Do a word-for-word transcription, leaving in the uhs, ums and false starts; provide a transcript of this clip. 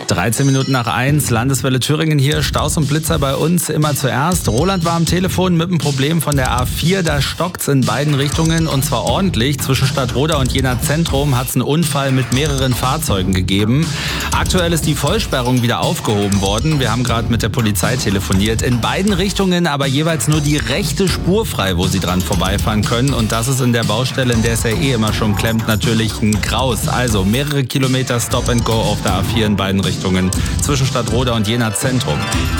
dreizehn Minuten nach eins, Landeswelle Thüringen hier, Staus und Blitzer bei uns immer zuerst. Roland war am Telefon mit einem Problem von der A vier, da stockt's in beiden Richtungen und zwar ordentlich. Zwischen Stadtroda und Jena Zentrum hat's einen Unfall mit mehreren Fahrzeugen gegeben. Aktuell ist die Vollsperrung wieder aufgehoben worden. Wir haben gerade mit der Polizei telefoniert. In beiden Richtungen aber jeweils nur die rechte Spur frei, wo sie dran vorbeifahren können. Und das ist in der Baustelle, in der es ja eh immer schon klemmt, natürlich ein Graus. Also mehrere Kilometer Stop and Go auf der A vier in beiden Richtungen zwischen Stadtroda und Jena Zentrum.